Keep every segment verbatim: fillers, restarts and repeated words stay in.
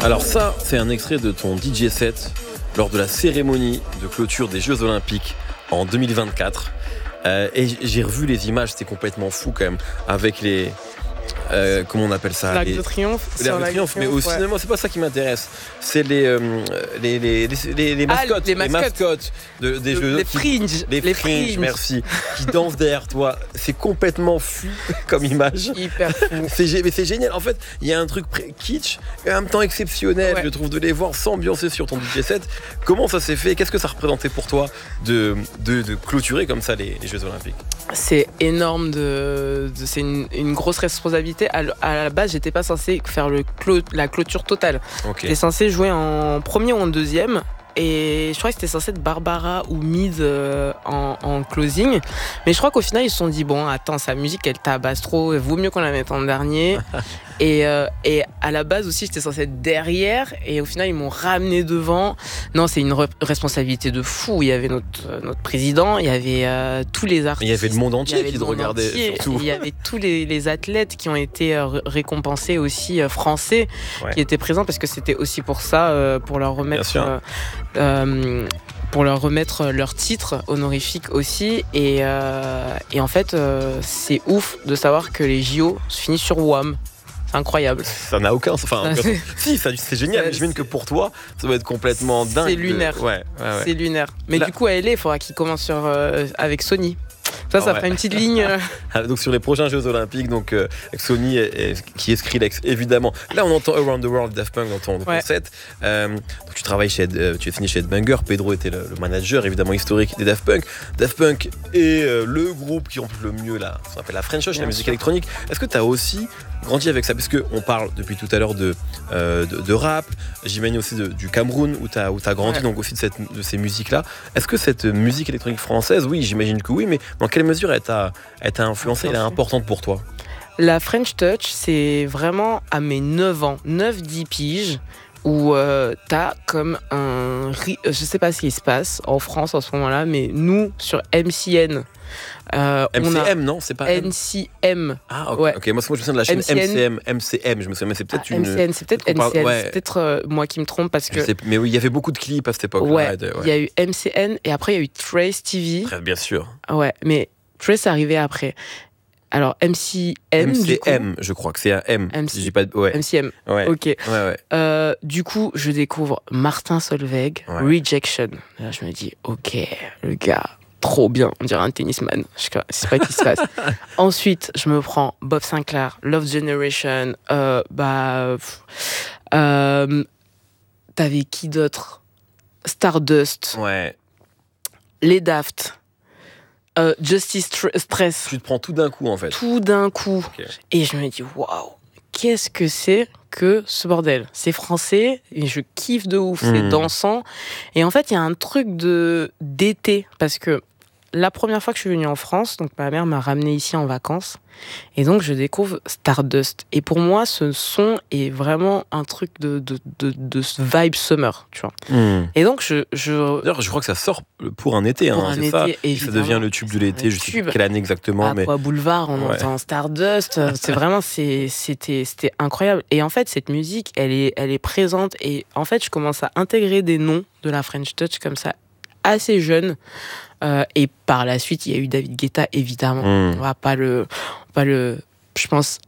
Alors ça, c'est un extrait de ton D J set lors de la cérémonie de clôture des Jeux Olympiques en deux mille vingt-quatre. Euh, et j'ai revu les images, c'était complètement fou quand même, avec les... Euh, comment on appelle ça, L'arc les... de triomphe. L'arc de triomphe, mais au ouais. cinéma, c'est pas ça qui m'intéresse. C'est les, euh, les, les, les, les, les mascottes, ah, les mascottes, les mascottes de, des de, jeux. Les qui, fringes. Les, les fringes, fringes, merci. Qui dansent derrière toi. C'est complètement fou comme image. Hyper fou. C'est, mais c'est génial. En fait, il y a un truc kitsch et en même temps exceptionnel, ouais. Je trouve, de les voir s'ambiancer sur ton D J set. Comment ça s'est fait? Qu'est-ce que ça représentait pour toi de, de, de clôturer comme ça les, les Jeux Olympiques? C'est énorme, de, de, c'est une, une grosse responsabilité. À, à la base, j'étais pas censée faire le clo, la clôture totale. Okay. J'étais censée jouer en premier ou en deuxième. Et je crois que c'était censé être Barbara ou Mid euh, en, en closing. Mais je crois qu'au final, ils se sont dit, bon, attends, sa musique, elle tabasse trop. Il vaut mieux qu'on la mette en dernier. et, euh, et à la base aussi, j'étais censée être derrière. Et au final, ils m'ont ramené devant. Non, c'est une re- responsabilité de fou. Il y avait notre, notre président, il y avait euh, tous les artistes. Il y avait le monde entier qui te regardait, entier, surtout. Il y avait tous les, les athlètes qui ont été euh, récompensés aussi, euh, français, ouais. qui étaient présents, parce que c'était aussi pour ça, euh, pour leur remettre... Euh, Euh, pour leur remettre leur titre honorifique aussi. Et, euh, et en fait, euh, c'est ouf de savoir que les J O se finissent sur W A M. C'est incroyable. Ça n'a aucun sens. Enfin, c'est... si, ça, c'est génial. Ça, j'imagine que pour toi, ça doit être complètement dingue. C'est lunaire. De... Ouais, ouais, ouais. C'est lunaire. Mais Là... du coup, à L A, il faudra qu'il commence sur, euh, avec Sony. Ça, ça ah ouais. fera une petite ligne. Donc sur les prochains Jeux Olympiques, donc euh, avec Sony et, et, qui est Skrillex, évidemment. Là, on entend Around the World, Daft Punk dans ton, ouais. set. Euh, donc tu travailles chez, euh, tu es signé chez Headbanger. Pedro était le, le manager, évidemment historique des Daft Punk. Daft Punk est euh, le groupe qui remplit le mieux là, ce qu'on appelle la French Touch, la musique sûr. électronique. Est-ce que tu as aussi grandi avec ça? Parce qu'on parle depuis tout à l'heure de, euh, de, de rap, j'imagine aussi de, du Cameroun où tu as où t'as grandi, ouais. donc aussi de, cette, de ces musiques-là. Est-ce que cette musique électronique française, oui, j'imagine que oui, mais dans quelle mesure elle t'a, elle t'a influencé, elle est importante pour toi? La French Touch, c'est vraiment à mes neuf ans, neuf dix piges, où euh, t'as comme un... Je sais pas ce qui se passe en France en ce moment-là, mais nous, sur M C N... Euh, M C M, non? C'est pas N C M. Ah, ok. Ouais. Okay. Moi, moi, je me souviens de la chaîne M C M. M C M, je me souviens, mais c'est peut-être ah, une. M C N, c'est peut-être N C M. Ouais. C'est peut-être euh, moi qui me trompe parce que. Sais, mais oui, il y avait beaucoup de clips à cette époque. Ouais. Il ouais. y a eu M C N et après, il y a eu Trace T V. Très bien sûr. Ouais, mais Trace est arrivé après. Alors, M C M. M C M, je crois que c'est un M. M C... Si j'ai pas de... ouais. M C M. Ouais. Ok. Ouais, ouais. Euh, du coup, je découvre Martin Solveig, ouais. Rejection. Là, je me dis, ok, le gars. Trop bien, on dirait un tennisman. Je sais pas ce qui se passe. Ensuite, je me prends Bob Sinclair, Love Generation. Euh, bah, euh, t'avais qui d'autre? Stardust. Ouais. Les Daft. Euh, Justice Tr- Stress. Tu te prends tout d'un coup, en fait. Tout d'un coup. Okay. Et je me dis, waouh, qu'est-ce que c'est que ce bordel? C'est français et je kiffe de ouf. Mmh. C'est dansant. Et en fait, il y a un truc de d'été parce que la première fois que je suis venue en France, donc ma mère m'a ramenée ici en vacances et donc je découvre Stardust. Et pour moi, ce son est vraiment un truc de de de, de vibe summer, tu vois. Mmh. Et donc je je. D'ailleurs, je crois que ça sort pour un été, pour hein, un c'est été, ça. Évidemment. Ça devient le tube de l'été. Je sais pas quelle année exactement, à mais. Aqua Boulevard, on ouais. entend Stardust. C'est vraiment c'est c'était c'était incroyable. Et en fait, cette musique, elle est elle est présente et en fait, je commence à intégrer des noms de la French Touch comme ça assez jeune. Euh, et par la suite, il y a eu David Guetta, évidemment. Mmh. On va pas le, on va pas le, je pense,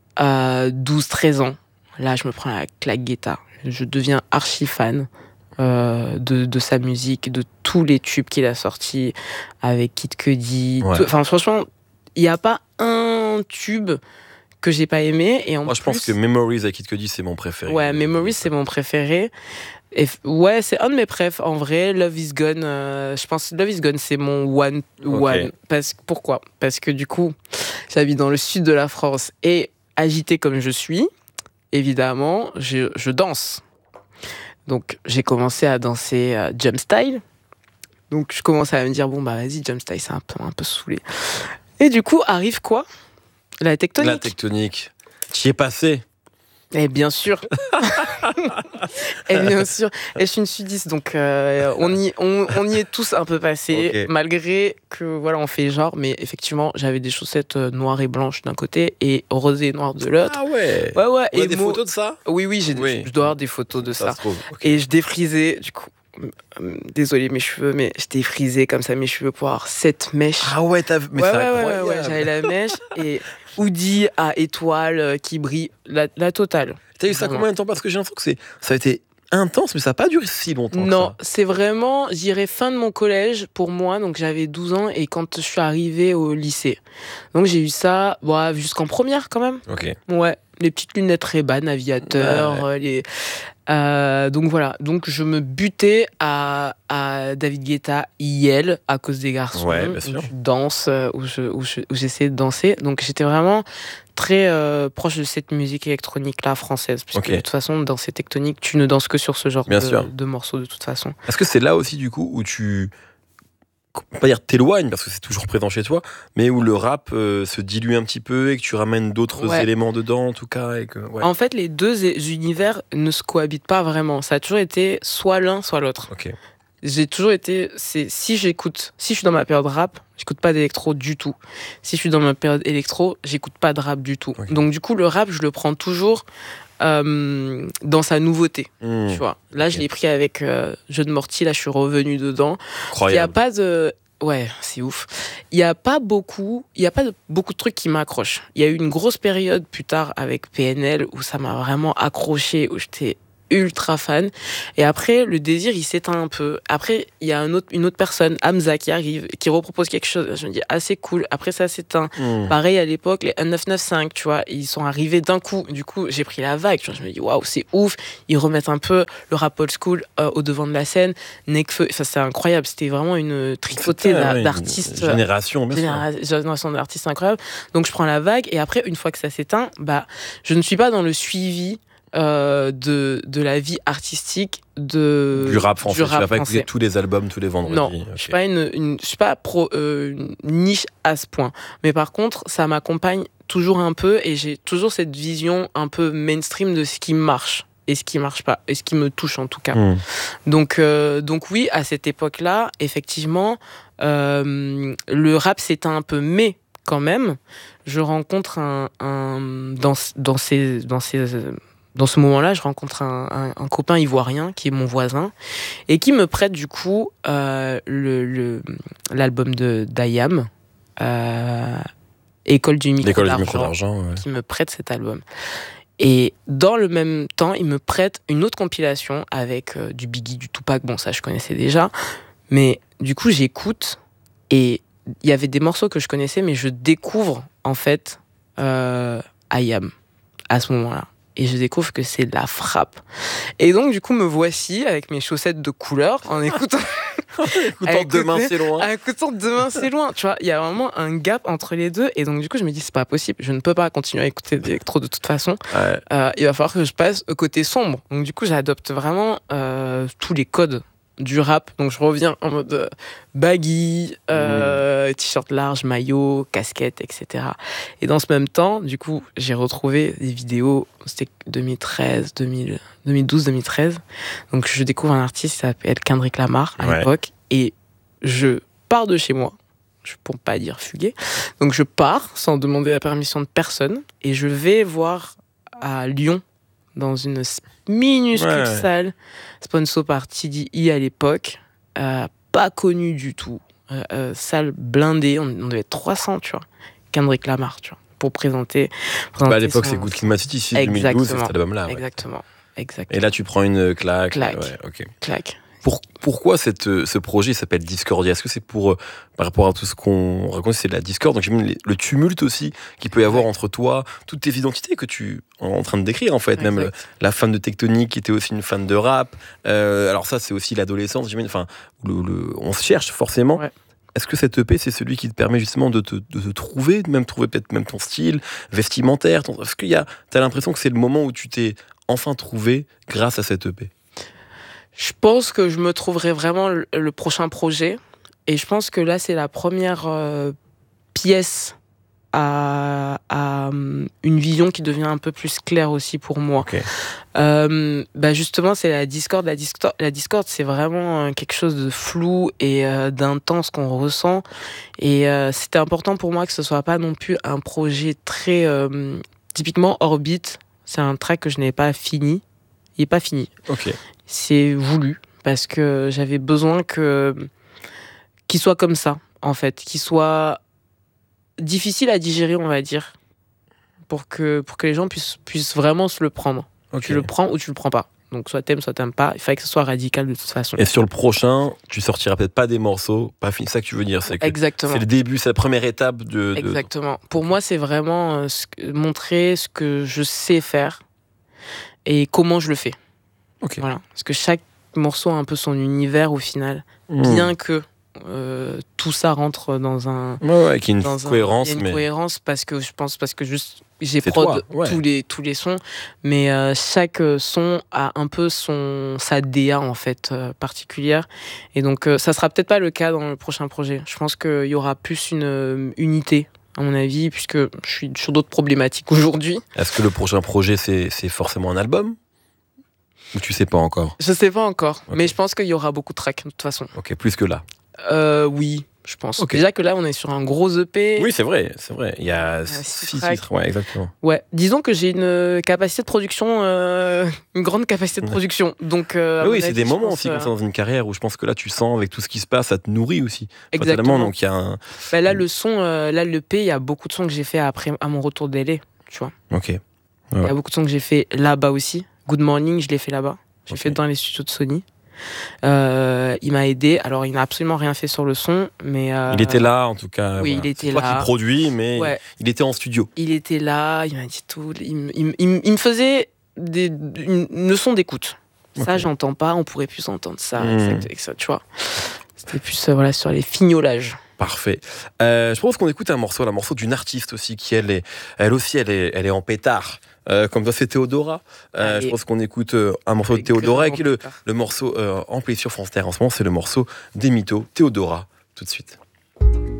à douze treize ans. Là, je me prends la claque Guetta. Je deviens archi fan euh, de, de sa musique, de tous les tubes qu'il a sortis avec Kid Cudi. Ouais. Enfin, franchement, il n'y a pas un tube que j'ai pas aimé. Et en Moi, je plus, pense que Memories avec Kid Cudi, c'est mon préféré. Ouais, Memories, c'est mon préféré. Et ouais, c'est un de mes préfs en vrai. Love is Gone, euh, je pense Love is Gone, c'est mon one one. Okay. Parce, pourquoi? Parce que du coup, j'habite dans le sud de la France et agitée comme je suis, évidemment, je, je danse. Donc j'ai commencé à danser euh, jump style. Donc je commençais à me dire bon bah vas-y jump style, c'est un peu un peu saoulé. Et du coup arrive quoi? La tectonique. La tectonique. Tu y es passé. Et bien sûr. Et bien sûr. Et je suis une sudiste, donc euh, on, y, on, on y est tous un peu passés, okay. Malgré que voilà, on fait genre, mais effectivement, j'avais des chaussettes noires et blanches d'un côté et rose et noires de l'autre. Ah ouais. Ouais ouais. On a et des mo... photos de ça? Oui oui, j'ai des... oui. Je dois avoir des photos de ça. ça. Okay. Et je défrisais du coup. Désolée mes cheveux, mais j'étais frisée comme ça mes cheveux pour avoir cette mèche. Ah ouais, t'as... mais ouais, c'est ouais, incroyable. Ouais, ouais, j'avais la mèche et hoodie à étoiles qui brille, la, la totale. T'as eu ça combien de temps? Parce que j'ai l'impression que c'est... ça a été intense, mais ça n'a pas duré si longtemps. Non, que ça. C'est vraiment, j'irais fin de mon collège pour moi, donc j'avais douze ans et quand je suis arrivée au lycée. Donc j'ai eu ça bon, jusqu'en première quand même. Ok. Ouais, les petites lunettes Ray-Ban, aviateur, ouais. les... Euh, donc voilà, donc je me butais à, à David Guetta, I L à cause des garçons. Ouais, bien sûr. Où je danse, où, je, où, je, où j'essayais de danser. Donc j'étais vraiment très euh, proche de cette musique électronique-là française. Parce okay. que de toute façon, dans ces tectoniques, tu ne danses que sur ce genre de, de morceaux de toute façon. Est-ce que c'est là aussi du coup où tu... pas dire t'éloignes parce que c'est toujours présent chez toi, mais où le rap euh, se dilue un petit peu et que tu ramènes d'autres ouais. éléments dedans en tout cas et que, ouais. En fait, les deux univers ne se cohabitent pas vraiment. Ça a toujours été soit l'un, soit l'autre. Okay. J'ai toujours été... C'est, si j'écoute... Si je suis dans ma période rap, j'écoute pas d'électro du tout. Si je suis dans ma période électro, j'écoute pas de rap du tout. Okay. Donc du coup, le rap, je le prends toujours... Euh, dans sa nouveauté, mmh. tu vois. Là, okay. je l'ai pris avec euh, Jeu de Morty, là, je suis revenue dedans. Incroyable. Il y a pas de... Ouais, c'est ouf. Il y a pas beaucoup... Il y a pas de, beaucoup de trucs qui m'accrochent. Il y a eu une grosse période plus tard avec P N L où ça m'a vraiment accroché, où j'étais ultra fan. Et après, le désir, il s'éteint un peu. Après, il y a un autre, une autre personne, Hamza, qui arrive, qui repropose quelque chose. Je me dis, ah, c'est cool. Après, ça s'éteint. Mmh. Pareil, à l'époque, les neuf cent quatre-vingt-quinze, tu vois, ils sont arrivés d'un coup. Du coup, j'ai pris la vague. Tu vois, je me dis, waouh, c'est ouf. Ils remettent un peu le rap old school euh, au devant de la scène. Nekfeu, enfin, c'est incroyable. C'était vraiment une tripotée d'a- ouais, d'artistes. Une génération, bien généra- sûr. Génération d'artistes incroyables. Donc, je prends la vague. Et après, une fois que ça s'éteint, bah, je ne suis pas dans le suivi Euh, de, de la vie artistique de, du rap français. Du rap tu vas pas français. écouter tous les albums tous les vendredis. Non, okay. je suis pas une, une je suis pas pro euh, une niche à ce point. Mais par contre, ça m'accompagne toujours un peu et j'ai toujours cette vision un peu mainstream de ce qui marche et ce qui marche pas et ce qui me touche en tout cas. Mmh. Donc euh, donc oui, à cette époque-là, effectivement, euh, le rap s'éteint un peu, mais quand même, je rencontre un, un dans dans ces dans ces Dans ce moment-là, je rencontre un, un, un copain ivoirien qui est mon voisin et qui me prête du coup euh, le, le, l'album de d'Ayam, euh, École du micro L'école d'argent, du micro d'argent ouais. qui me prête cet album. Et dans le même temps, il me prête une autre compilation avec euh, du Biggie, du Tupac. Bon, ça, je connaissais déjà. Mais du coup, j'écoute et il y avait des morceaux que je connaissais, mais je découvre en fait euh, Ayam à ce moment-là. Et je découvre que c'est de la frappe. Et donc, du coup, me voici avec mes chaussettes de couleur en écoutant... écoutant Demain, c'est loin. En écoutant Demain, c'est loin. Tu vois, il y a vraiment un gap entre les deux. Et donc, du coup, je me dis, c'est pas possible. Je ne peux pas continuer à écouter d'électro de toute façon. Ouais. Euh, il va falloir que je passe au côté sombre. Donc, du coup, j'adopte vraiment euh, tous les codes du rap. Donc, je reviens en mode euh, baggy, euh, mmh. t-shirt large, maillot, casquette, et cetera. Et dans ce même temps, du coup, j'ai retrouvé des vidéos, c'était deux mille treize, deux mille, deux mille douze, deux mille treize. Donc, je découvre un artiste qui s'appelle Kendrick Lamar à ouais. l'époque. Et je pars de chez moi, pour pas dire fuguer. Donc, je pars sans demander la permission de personne et je vais voir à Lyon, dans une minuscule ouais. salle, sponsor par T D I à l'époque, euh, pas connu du tout, euh, euh, salle blindée, on, on devait être trois cents, tu vois, Kendrick Lamar, tu vois, pour présenter. présenter bah à l'époque, son... c'est Good Kid, Mad City, deux mille douze, c'est cet album-là. Ouais. Exactement. Exactement. Et là, tu prends une claque. Claque. Ouais, okay. Claque. Pour, pourquoi cette, ce projet s'appelle Discordia? Est-ce que c'est pour, euh, par rapport à tout ce qu'on raconte, c'est de la discorde, donc j'imagine le tumulte aussi qu'il peut y avoir ouais. entre toi, toutes tes identités que tu es en train de décrire en fait, exact. Même le, la fan de Tectonique qui était aussi une fan de rap. Euh, alors ça, c'est aussi l'adolescence, j'imagine. Enfin, le, le, on se cherche forcément. Ouais. Est-ce que cet E P, c'est celui qui te permet justement de te, de te trouver, de même trouver peut-être même ton style vestimentaire ton, est-ce qu'il y a, t'as l'impression que c'est le moment où tu t'es enfin trouvé grâce à cet E P? Je pense que je me trouverai vraiment le, le prochain projet. Et je pense que là, c'est la première euh, pièce à, à une vision qui devient un peu plus claire aussi pour moi. Okay. Euh, bah justement, c'est la Discord. La Discord, la Discord c'est vraiment quelque chose de flou et euh, d'intense qu'on ressent. Et euh, c'était important pour moi que ce soit pas non plus un projet très... Euh, typiquement, Orbit, c'est un track que je n'avais pas fini. Il n'est pas fini. Okay. C'est voulu parce que j'avais besoin que qu'il soit comme ça, en fait. Qu'il soit difficile à digérer, on va dire, pour que, pour que les gens puissent, puissent vraiment se le prendre. Okay. Tu le prends ou tu le prends pas. Donc soit t'aimes, soit t'aimes pas. Il fallait que ce soit radical de toute façon. Et sur le prochain, tu sortiras peut-être pas des morceaux, pas fini. C'est ça que tu veux dire, c'est que exactement. C'est le début, c'est la première étape de. de... Exactement. Pour moi, c'est vraiment euh, ce que, montrer ce que je sais faire et comment je le fais. Ok. Voilà. Parce que chaque morceau a un peu son univers au final, mmh. bien que euh, tout ça rentre dans un. Ouais, ouais, qu'il y ait une cohérence, un, il y a une mais. cohérence parce que je pense parce que juste. J'ai c'est prod toi, ouais. tous les tous les sons, mais euh, chaque son a un peu son sa D A en fait euh, particulière, et donc euh, ça sera peut-être pas le cas dans le prochain projet. Je pense qu'il y aura plus une euh, unité à mon avis, puisque je suis sur d'autres problématiques aujourd'hui. Est-ce que le prochain projet c'est c'est forcément un album ou tu sais pas encore? Je sais pas encore, okay. mais je pense qu'il y aura beaucoup de tracks de toute façon. Ok, plus que là. Euh, oui. Je pense. Okay. Déjà que là, on est sur un gros E P. Oui, c'est vrai, c'est vrai. Il y a six titres. Ouais, exactement. Ouais. Disons que j'ai une capacité de production, euh, une grande capacité de production. Donc. Euh, oui, c'est des moments aussi euh... dans une carrière où je pense que là, tu sens avec tout ce qui se passe, ça te nourrit aussi. Exactement. Donc il y a un. Bah là, le son, euh, là, l'E P, il y a beaucoup de sons que j'ai fait après à mon retour d'L A, tu vois. Ok. Il ouais. y a beaucoup de sons que j'ai fait là-bas aussi. Good Morning, je l'ai fait là-bas. J'ai okay. fait dans les studios de Sony. Euh, il m'a aidé. Alors, il n'a absolument rien fait sur le son, mais euh... il était là en tout cas. Oui, voilà. il était c'est là. toi qui produis, mais ouais. il était en studio. Il était là. Il m'a dit tout. Il, il, il, il me faisait des, une, une leçon d'écoute. Okay. Ça, j'entends pas. On pourrait plus entendre ça. Mmh. Avec ça, tu vois. C'était plus euh, voilà sur les fignolages. Parfait. Euh, je pense qu'on écoute un morceau, un morceau d'une artiste aussi qui elle est, elle aussi, elle est, elle est en pétard. Euh, comme toi, c'est Théodora. Euh, je pense qu'on écoute euh, un morceau de Théodora, qui est le, le morceau euh, en play sur France Inter en ce moment, c'est le morceau des Mythos. Théodora, tout de suite.